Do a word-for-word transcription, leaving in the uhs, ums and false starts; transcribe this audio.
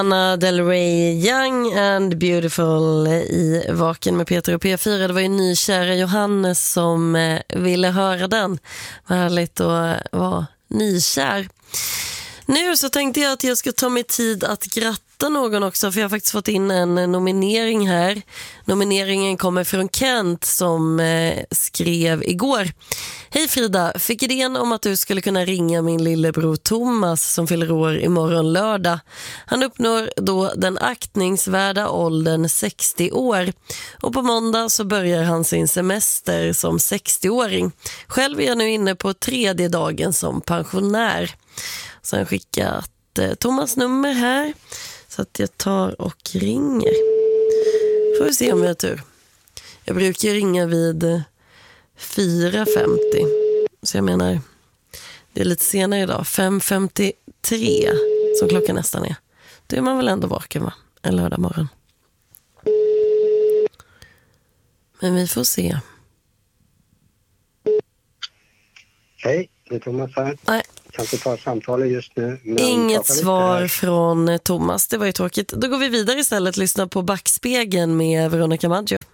Lana Del Rey, Young and Beautiful i Vaken med Peter och P fyra. Det var ju nykära Johannes som eh, ville höra den. Vad härligt att vara nykär. Nu så tänkte jag att jag ska ta mig tid att gratta någon också, för jag har faktiskt fått in en nominering här. Nomineringen kommer från Kent som eh, skrev igår. Hej Frida, fick idén om att du skulle kunna ringa min lillebror Thomas som fyller år imorgon lördag. Han uppnår då den aktningsvärda åldern sextio år och på måndag så börjar han sin semester som sextioåring. Själv är jag nu inne på tredje dagen som pensionär. Sen skickat eh, Thomas nummer här så att jag tar och ringer. Får vi se om jag har tur. Jag brukar ringa vid fyra femtio. Så jag menar, det är lite senare idag. fem femtiotre som klockan nästan är. Då är man väl ändå vaken, va? En lördag morgon. Men vi får se. Hej, det är Thomas här. Nej. Kan inte ta samtalet just nu. Inget svar från Thomas, det var ju tråkigt. Då går vi vidare istället, lyssna på Backspegeln med Veronica Maggio.